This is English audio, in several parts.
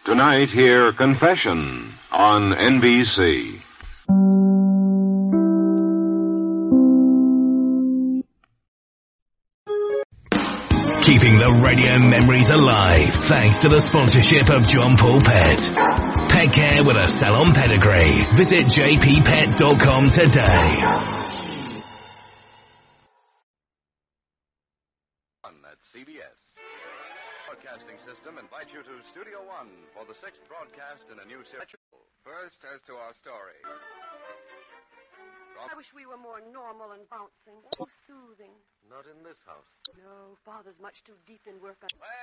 Tonight, hear Confession on NBC. Keeping the radio memories alive thanks to the sponsorship of John Paul Pet. Pet care with a salon pedigree. Visit jppet.com today. At CBS. Broadcasting System invites you to Studio One for the 6th broadcast in a new series. First, as to our story. I wish we were more normal and bouncing. So soothing. Not in this house. No, Father's much too deep in work.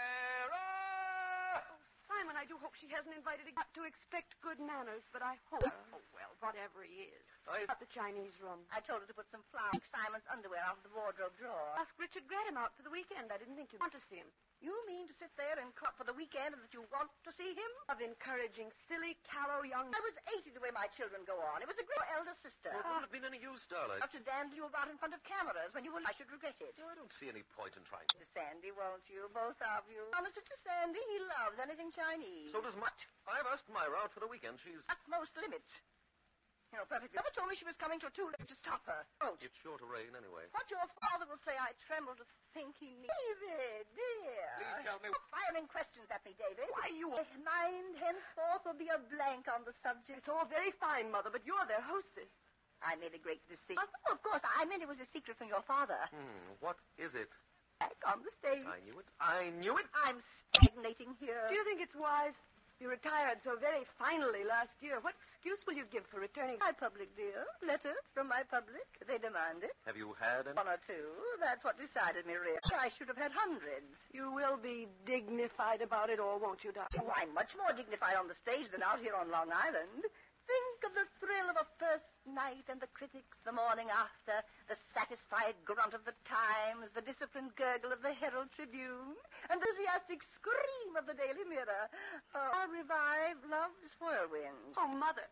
Clara! Oh, Simon, I do hope she hasn't invited him to expect good manners, but I hope. Oh, well, whatever he is. About the Chinese room. I told her to put some flowers, Simon's underwear out of the wardrobe drawer. Ask Richard Graham out for the weekend. I didn't think you'd want to see him. You mean to sit there and cut for the weekend and that you want to see him? Of encouraging silly, callow young... I was 80 the way my children go on. It was a great elder sister. Well, it wouldn't have been any use, darling. Have to dandle you about in front of cameras when you will. I should regret it. No, I don't see any point in trying. To Sandy, won't you? Both of you. Promise it to Sandy. He loves anything Chinese. So does much. I've asked Myra out for the weekend. She's... At most limits. You know, perfectly. Never told me she was coming till too late to stop her. Oh, It's sure to rain anyway. what your father will say, I tremble to think he needs. David, dear. Please tell me. Stop firing questions at me, David. Why, you... My mind henceforth will be a blank on the subject. It's all very fine, Mother, but you're their hostess. I made a great mistake. Oh, of course, I meant it was a secret from your father. What is it? Back on the stage. I knew it. I knew it. I'm stagnating here. Do you think it's wise? You retired so very finally last year. What excuse will you give for returning? My public, dear. Letters from my public. They demand it. Have you had any? One or two. That's what decided me, really. I should have had hundreds. You will be dignified about it all, won't you, darling? Oh, I'm much more dignified on the stage than out here on Long Island. Think of the thrill of a first night and the critics the morning after, the satisfied grunt of the Times, the disciplined gurgle of the Herald Tribune, and the enthusiastic scream of the Daily Mirror. I'll revive Love's Whirlwind. Oh, Mother.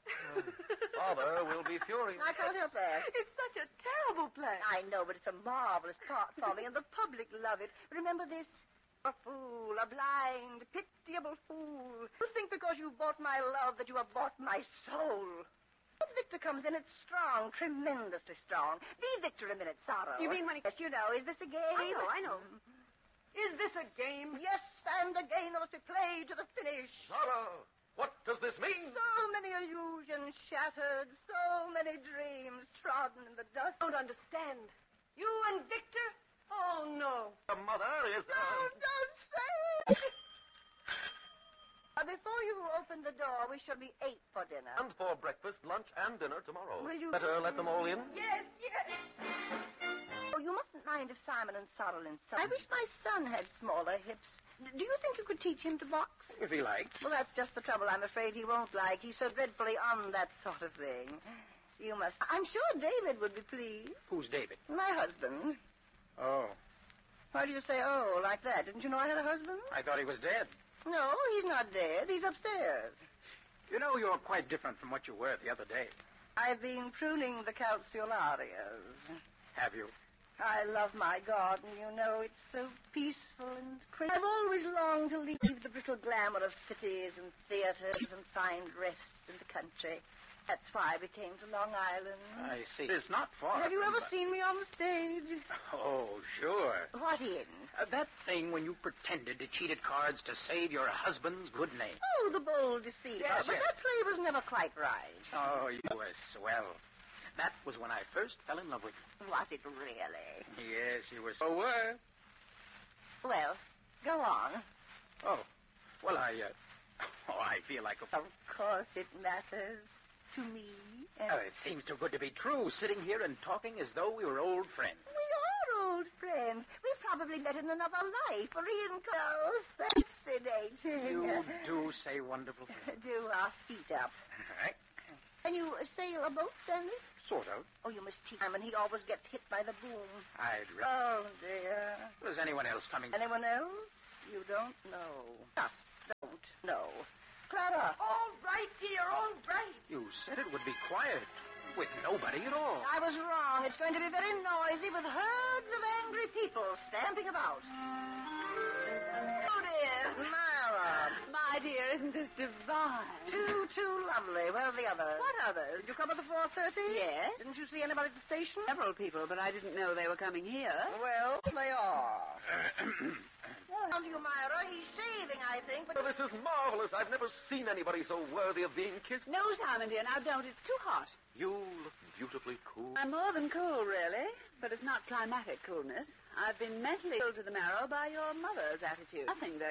Father will be furious. I can't help that. It's such a terrible play. I know, but it's a marvelous part for me, and the public love it. Remember this? A fool, a blind, pitiable fool. You think because you bought my love that you have bought my soul. When Victor comes in, it's strong, tremendously strong. Be Victor a minute, Sorrow. You mean when he... Yes, you know. Is this a game? I know. Is this a game? Yes, and a game that must be played to the finish. Zara, what does this mean? So many illusions shattered, so many dreams trodden in the dust. I don't understand. You and Victor? Oh, no. The mother is... Don't say it. Before you open the door, we shall be 8 for dinner. And for breakfast, lunch, and dinner tomorrow. Will you... Better let them all in? Yes. Oh, you mustn't mind if Simon and Sorrel insult. I wish my son had smaller hips. Do you think you could teach him to box? If he liked. Well, that's just the trouble. I'm afraid he won't like. He's so dreadfully on that sort of thing. You must... I'm sure David would be pleased. Who's David? My husband. Oh, Why do you say, oh, like that? Didn't you know I had a husband? I thought he was dead. No, he's not dead. He's upstairs. You know, you're quite different from what you were the other day. I've been pruning the calceolarias. Have you? I love my garden, you know. It's so peaceful and quiet. I've always longed to leave the brittle glamour of cities and theaters and find rest in the country. That's why we came to Long Island. I see. It's not far. Have you from ever the- seen me on the stage? Oh, sure. What in? That thing when you pretended to cheat at cards to save your husband's good name. Oh, the bold deceiver. Yes, but yes. that play was never quite right. Oh, you were swell. That was when I first fell in love with Was it really? you. Yes, you were so were. Well, go on. Oh, well, I feel like a... Of course it matters to me. And Oh, it seems too good to be true, sitting here and talking as though we were old friends. we are old friends. We probably met in another life. Fascinating. You do say wonderful things. Do our feet up. All right. Can you sail a boat, Sandy? Sort of. Oh, you must teach him, and he always gets hit by the boom. I'd Oh, dear. Was anyone else coming? Anyone else? You don't know. Just don't know. Clara. All right, dear, all right. You said it would be quiet, with nobody at all. I was wrong. It's going to be very noisy with herds of angry people stamping about. Oh, dear. Myra. My dear, isn't isn't this divine? Too lovely. Where are the others? What others? Did you come at the 4:30? Yes. Didn't you see anybody at the station? Several people, but I didn't know they were coming here. Well, they are. How do you, Myra? He's shaving, I think, but... Oh, this is marvelous. I've never seen anybody so worthy of being kissed. No, Simon, dear, now don't. It's too hot. You look beautifully cool. I'm more than cool, really, but it's not climatic coolness. I've been mentally chilled to the marrow by your mother's attitude. Nothing very